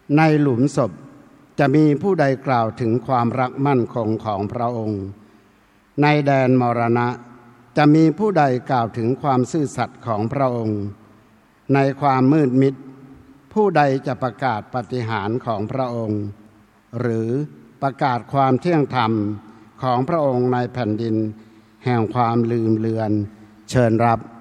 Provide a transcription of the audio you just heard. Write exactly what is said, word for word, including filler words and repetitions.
ในหลุมศพจะมีผู้ใดกล่าวถึงความรักมั่นคงของพระองค์ในแดนมรณะจะมีผู้ใดกล่าวถึงความซื่อสัตย์ของพระองค์ในความมืดมิดผู้ใดจะประกาศปาฏิหาริย์ของพระองค์หรือประกาศความเที่ยงธรรมของพระองค์ในแผ่นดินแห่งความลืมเลือนเชิญรับ